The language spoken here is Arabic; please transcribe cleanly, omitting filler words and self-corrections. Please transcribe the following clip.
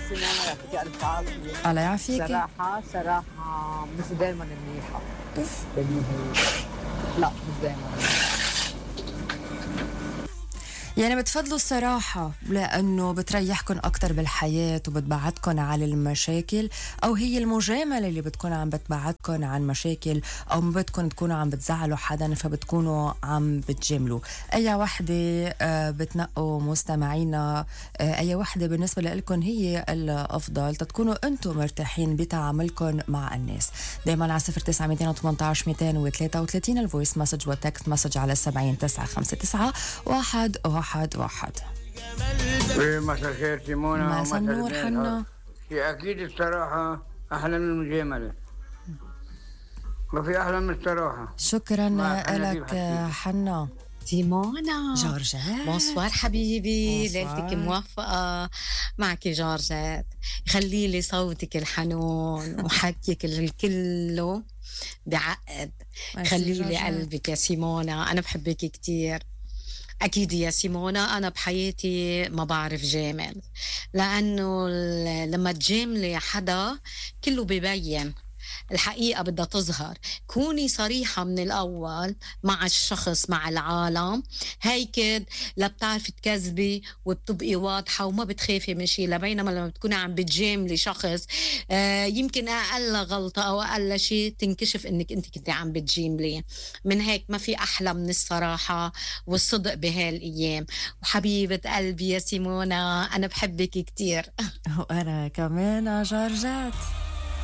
سيمونا، يعطيكي ألف عافية. الله يعافيكي. صراحة مش دايما منيحة. لا مش دايما. يعني بتفضلوا الصراحة لأنه بتريحكن أكتر بالحياة وبتبعدكن عن المشاكل، أو هي المجاملة اللي بتكون عم بتبعدكن عن مشاكل، أو ما بدكن تكونوا عم بتزعلوا حدا فبتكونوا عم بتجاملوا؟ أي وحدة بتنقوا مستمعينا؟ أي وحدة بالنسبة لكم هي الأفضل تتكونوا أنتم مرتاحين بتعاملكم مع الناس؟ دايما على 0918 233 الفويس مسج والتكست مسج على 70959 واحد. مساء الخير سيمونا. مساء النور حنا. أكيد الصراحة أحلى من المجاملة، ما في أحلى من الصراحة. شكرا لك حنا. سيمونا جورجات، بونسوار حبيبي. بونسوار. ليلتك موفقة معك جورجات. خلي لي صوتك الحنون وحكيك الكله بعقد. خلي لي قلبك يا سيمونا، أنا بحبك كتير. أكيد يا سيمونا، أنا بحياتي ما بعرف جامل، لأنه لما تجاملي حدا كله ببين، الحقيقة بدها تظهر. كوني صريحة من الأول مع الشخص مع العالم، هيك لا بتعرفي تكذبي وبتبقي واضحة وما بتخافي من شيء. بينما لما بتكوني عم بتجاملي شخص يمكن أقل غلطة أو أقل شيء تنكشف إنك أنت كنتي عم بتجاملي. من هيك ما في أحلى من الصراحة والصدق بهالأيام. وحبيبة قلبي يا سيمونا، أنا بحبك كتير. وأنا كمان جورجات.